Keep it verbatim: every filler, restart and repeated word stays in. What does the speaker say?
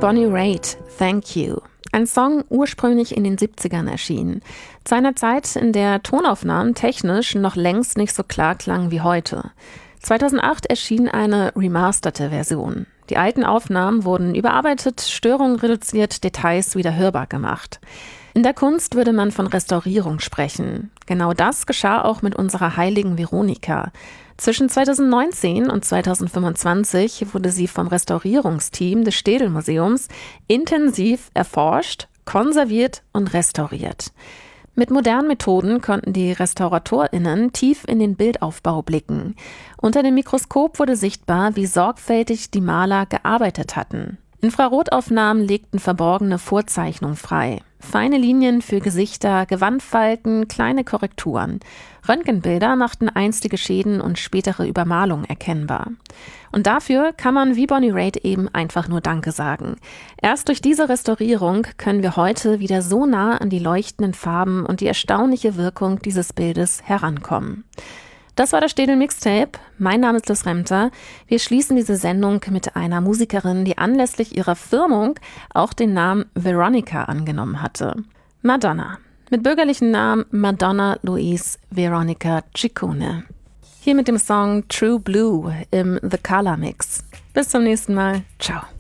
Bonnie Raitt, Thank You. Ein Song ursprünglich in den siebzigern erschienen. Zu einer Zeit, in der Tonaufnahmen technisch noch längst nicht so klar klangen wie heute. zweitausendacht erschien eine remasterte Version. Die alten Aufnahmen wurden überarbeitet, Störungen reduziert, Details wieder hörbar gemacht. In der Kunst würde man von Restaurierung sprechen. Genau das geschah auch mit unserer heiligen Veronika. Zwischen zweitausendneunzehn und zweitausendfünfundzwanzig wurde sie vom Restaurierungsteam des Städel-Museums intensiv erforscht, konserviert und restauriert. Mit modernen Methoden konnten die RestauratorInnen tief in den Bildaufbau blicken. Unter dem Mikroskop wurde sichtbar, wie sorgfältig die Maler gearbeitet hatten. Infrarotaufnahmen legten verborgene Vorzeichnungen frei. Feine Linien für Gesichter, Gewandfalten, kleine Korrekturen. Röntgenbilder machten einstige Schäden und spätere Übermalungen erkennbar. Und dafür kann man wie Bonnie Raitt eben einfach nur Danke sagen. Erst durch diese Restaurierung können wir heute wieder so nah an die leuchtenden Farben und die erstaunliche Wirkung dieses Bildes herankommen. Das war das Städel Mixtape. Mein Name ist Liz Remter. Wir schließen diese Sendung mit einer Musikerin, die anlässlich ihrer Firmung auch den Namen Veronica angenommen hatte. Madonna. Mit bürgerlichen Namen Madonna Louise Veronica Ciccone. Hier mit dem Song True Blue im The Color Mix. Bis zum nächsten Mal. Ciao.